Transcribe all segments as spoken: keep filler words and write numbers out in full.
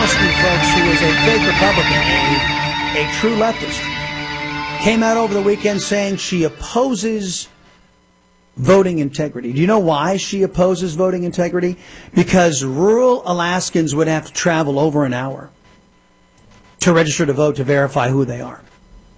Murkowski, folks, who is a fake Republican, a, a true leftist, came out over the weekend saying she opposes voting integrity. Do you know why she opposes voting integrity? Because rural Alaskans would have to travel over an hour to register to vote to verify who they are.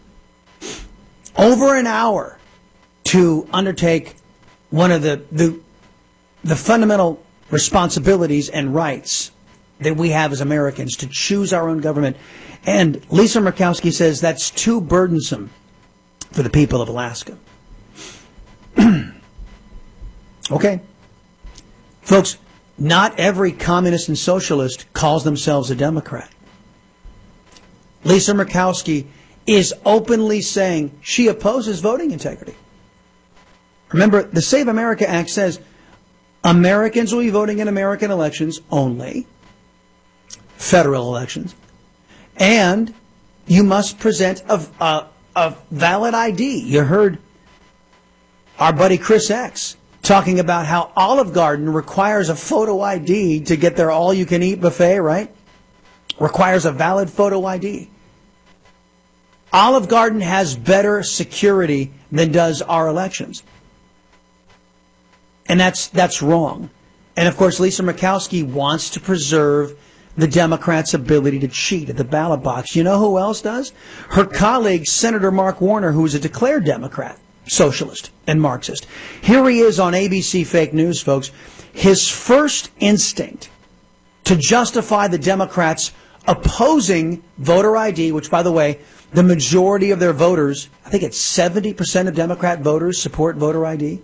Over an hour to undertake one of the, the, the fundamental responsibilities and rights that we have as Americans to choose our own government. And Lisa Murkowski says that's too burdensome for the people of Alaska. Okay. Folks, not every communist and socialist calls themselves a Democrat. Lisa Murkowski is openly saying she opposes voting integrity. Remember, the Save America Act says Americans will be voting in American elections only, federal elections, and you must present a, a, a valid I D. You heard our buddy Chris X talking about how Olive Garden requires a photo I D to get their all-you-can-eat buffet, right? Requires a valid photo I D. Olive Garden has better security than does our elections. And that's that's wrong. And, of course, Lisa Murkowski wants to preserve the Democrats' ability to cheat at the ballot box. You know who else does? Her colleague, Senator Mark Warner, who is a declared Democrat, socialist, and Marxist. Here he is on A B C Fake News, folks. His first instinct to justify the Democrats opposing voter I D, which, by the way, the majority of their voters, I think it's seventy percent of Democrat voters support voter I D.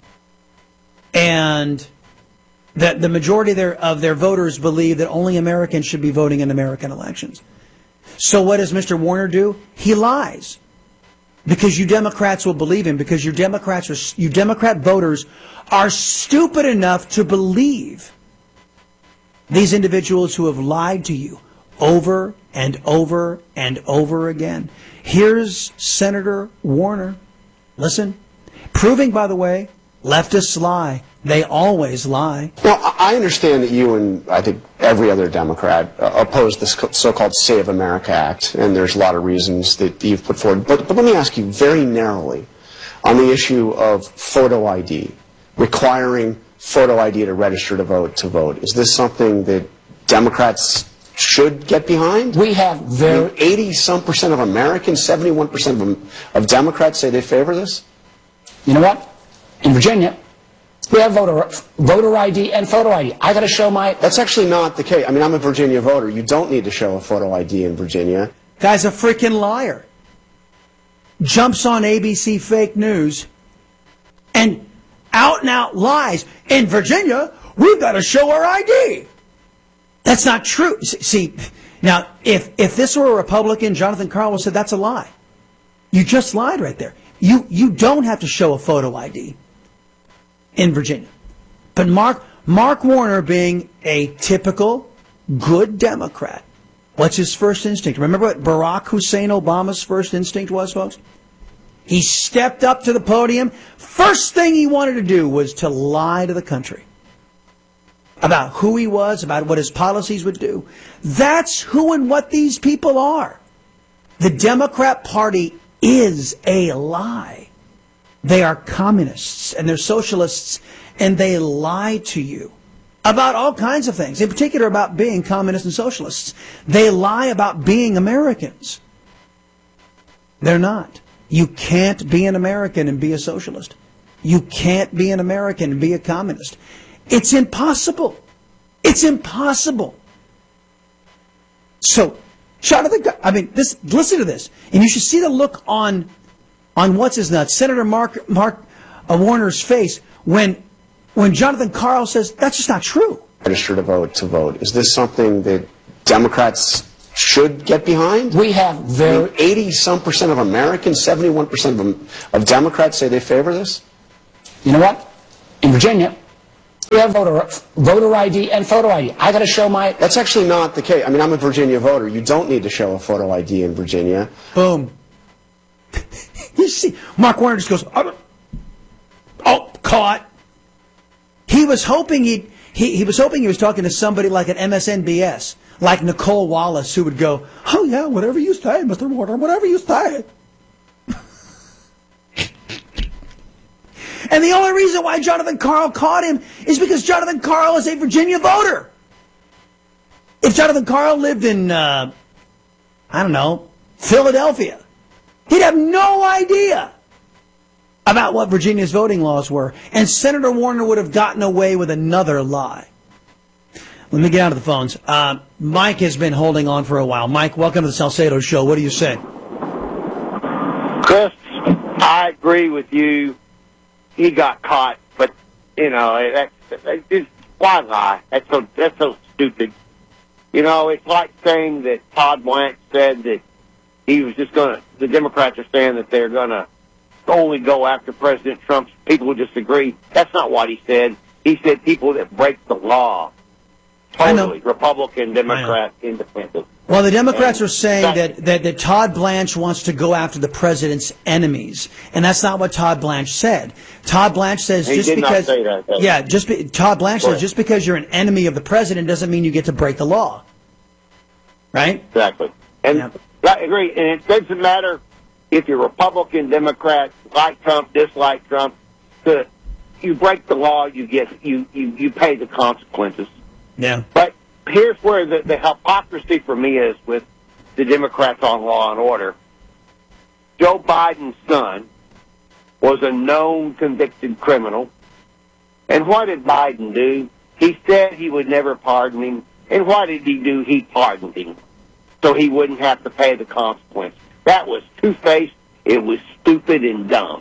And that the majority of their, of their voters believe that only Americans should be voting in American elections. So what does Mister Warner do? He lies. Because you Democrats will believe him, because you Democrats are, you Democrat voters are stupid enough to believe these individuals who have lied to you over and over and over again. Here's Senator Warner. Listen. Proving, by the way, leftists lie. They always lie. Now, I understand that you and I think every other Democrat uh, oppose this so-called Save America Act, and there's a lot of reasons that you've put forward. But, but let me ask you very narrowly on the issue of photo I D, requiring photo I D to register to vote to vote. Is this something that Democrats should get behind? We have very... eighty-some percent of Americans, seventy-one percent of, of Democrats say they favor this? You know what? In Virginia, we have voter voter I D and photo I D. I got to show my... That's actually not the case. I mean, I'm a Virginia voter. You don't need to show a photo I D in Virginia. Guy's a freaking liar. Jumps on A B C Fake News and out and out lies. In Virginia, we've got to show our I D. That's not true. See, now, if, if this were a Republican, Jonathan Karl said that's a lie. You just lied right there. You, you don't have to show a photo I D in Virginia. But Mark, Mark Warner, being a typical good Democrat, what's his first instinct? Remember what Barack Hussein Obama's first instinct was, folks? He stepped up to the podium. First thing he wanted to do was to lie to the country about who he was, about what his policies would do. That's who and what these people are. The Democrat Party is a lie. They are communists and they're socialists, and they lie to you about all kinds of things, in particular about being communists and socialists. They lie about being Americans. They're not. You can't be an American and be a socialist. You can't be an American and be a communist. It's impossible. It's impossible. So, Jonathan, I mean, this, listen to this, and you should see the look on on what's his nuts, Senator Mark Mark uh, Warner's face when when Jonathan Karl says that's just not true. Register to vote to vote. Is this something that Democrats should get behind? We have very... eighty-some percent of Americans, seventy-one percent of, of Democrats say they favor this? You know what? In Virginia, we have voter voter I D and photo I D. I got to show my... That's actually not the case. I mean, I'm a Virginia voter. You don't need to show a photo I D in Virginia. Boom. You see, Mark Warner just goes, oh, oh caught. He was hoping he'd, he he was hoping he was talking to somebody like an M S N B S, like Nicole Wallace, who would go, "Oh yeah, whatever you say, Mister Warner, whatever you say." And the only reason why Jonathan Karl caught him is because Jonathan Karl is a Virginia voter. If Jonathan Karl lived in, uh, I don't know, Philadelphia, he'd have no idea about what Virginia's voting laws were. And Senator Warner would have gotten away with another lie. Let me get out of the phones. Uh, Mike has been holding on for a while. Mike, welcome to the Salcedo Show. What do you say? Chris, I agree with you. He got caught, but, you know, that's, that's just, why lie? That's so, that's so stupid. You know, it's like saying that Todd Blanche said that he was just going to, the Democrats are saying that they're going to only go after President Trump's people who disagree. That's not what he said. He said people that break the law. Totally. Republican, Democrat, Independent. Well, the Democrats and are saying that, that, that Todd Blanche wants to go after the president's enemies, and that's not what Todd Blanche said. Todd Blanche says he just did because not say that, though. yeah, just be, Todd Blanche says just because you're an enemy of the president doesn't mean you get to break the law, right? Exactly, and Yep. I agree. And it doesn't matter if you're Republican, Democrat, like Trump, dislike Trump. The, you break the law, you get you you, you pay the consequences. Yeah. But here's where the, the hypocrisy for me is with the Democrats on law and order. Joe Biden's son was a known convicted criminal. And what did Biden do? He said he would never pardon him. And what did he do? He pardoned him so he wouldn't have to pay the consequence. That was two-faced. It was stupid and dumb.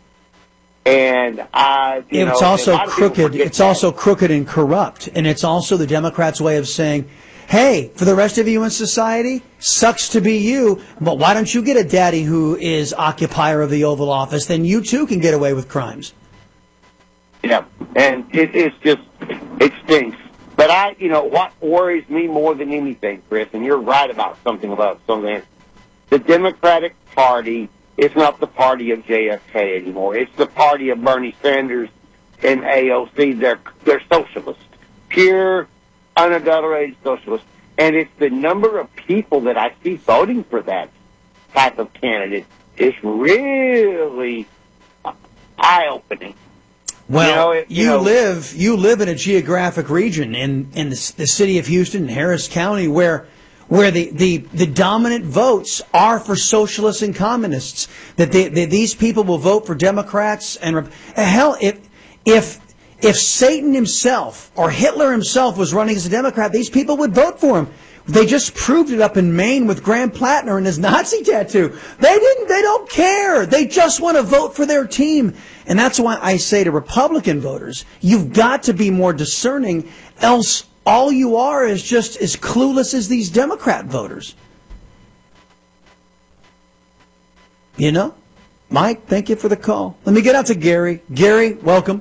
And I, you it's know, also crooked. It's that. also crooked and corrupt, and it's also the Democrats' way of saying, "Hey, for the rest of you in society, sucks to be you, but why don't you get a daddy who is occupier of the Oval Office? Then you too can get away with crimes." Yeah, and it, it's just it stinks. But I, you know, what worries me more than anything, Chris, and you're right about something about something. The Democratic Party. It's not the party of J F K anymore. It's the party of Bernie Sanders and A O C. They're they're socialists, pure, unadulterated socialists. And it's the number of people that I see voting for that type of candidate is really eye-opening. Well, you, know, it, you, you know, live you live in a geographic region in in the, the city of Houston, Harris County, where. where the, the, the dominant votes are for socialists and communists, that they, they, these people will vote for Democrats and hell, if if if Satan himself or Hitler himself was running as a Democrat, these people would vote for him. They just proved it up in Maine with Graham Plattner and his Nazi tattoo. They didn't. They don't care. They just want to vote for their team, and that's why I say to Republican voters, you've got to be more discerning, else. All you are is just as clueless as these Democrat voters. You know? Mike, thank you for the call. Let me get out to Gary. Gary, welcome.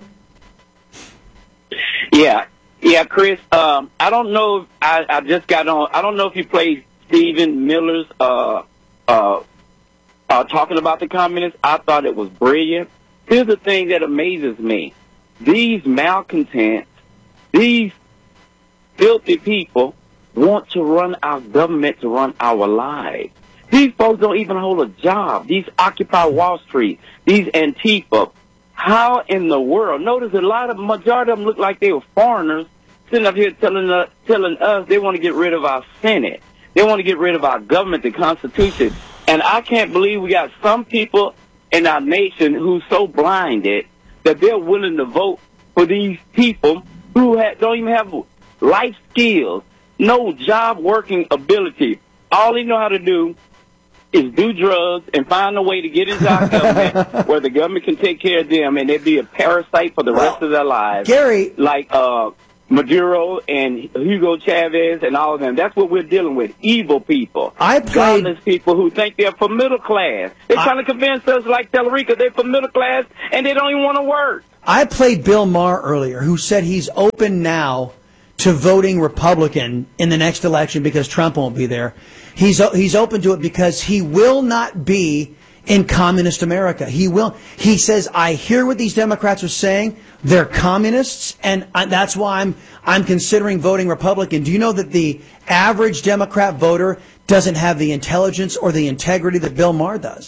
Yeah. Yeah, Chris, um, I don't know if I, I just got on. I don't know if you played Stephen Miller's uh, uh, uh, talking about the communists. I thought it was brilliant. Here's the thing that amazes me. These malcontents, these filthy people want to run our government, to run our lives. These folks don't even hold a job. These Occupy Wall Street, these Antifa. How in the world? Notice a lot of, majority of them look like they were foreigners sitting up here telling us, telling us they want to get rid of our Senate. They want to get rid of our government, the Constitution. And I can't believe we got some people in our nation who's so blinded that they're willing to vote for these people who ha- don't even have life skills, no job working ability. All they know how to do is do drugs and find a way to get into our government where the government can take care of them and they'd be a parasite for the well, rest of their lives. Gary. Like uh, Maduro and Hugo Chavez and all of them. That's what we're dealing with. Evil people. I played. Godless people who think they're for middle class. They're I, trying to convince us like Tellerica they're for middle class and they don't even want to work. I played Bill Maher earlier, who said he's open now to voting Republican in the next election because Trump won't be there. He's he's open to it because he will not be in communist America. He will. He says, I hear what these Democrats are saying. They're communists, and I, that's why I'm I'm considering voting Republican. Do you know that the average Democrat voter doesn't have the intelligence or the integrity that Bill Maher does?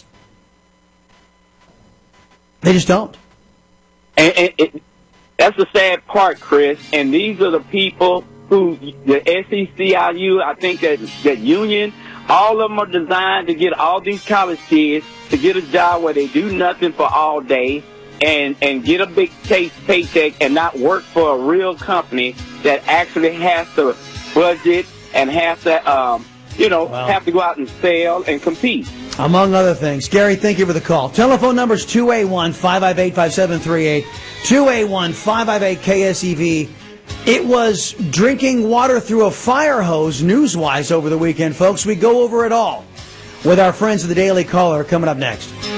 They just don't. And, and it, that's the sad part, Chris. And these are the people who, the S E C I U, I think that that union, all of them are designed to get all these college kids to get a job where they do nothing for all day and, and get a big pay, paycheck and not work for a real company that actually has to budget and has to, um, you know, wow. have to go out and sell and compete. Among other things. Gary, thank you for the call. Telephone number is two eight one, five five eight, five seven three eight, two eight one, five five eight, K S E V. It was drinking water through a fire hose news-wise over the weekend, folks. We go over it all with our friends of the Daily Caller coming up next.